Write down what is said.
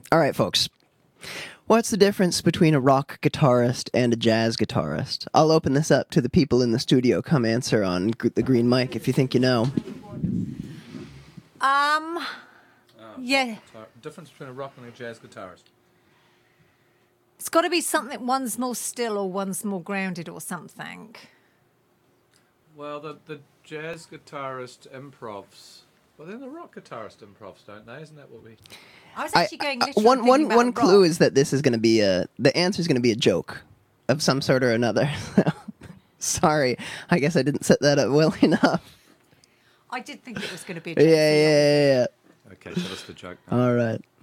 All right, folks. What's the difference between a rock guitarist and a jazz guitarist? I'll open this up to the people in the studio. Come answer on the green mic if you think you know. Yeah. Difference between a rock and a jazz guitarist. It's got to be something, one's more still or one's more grounded or something. Well, the jazz guitarist improvs. Well, then the rock guitarist improvs, don't they? Isn't that what we... I was actually going literally One clue is that this is going to be the answer is going to be a joke of some sort or another. Sorry, I guess I didn't set that up well enough. I did think it was going to be a joke. Yeah. Okay, so that's the joke. All right.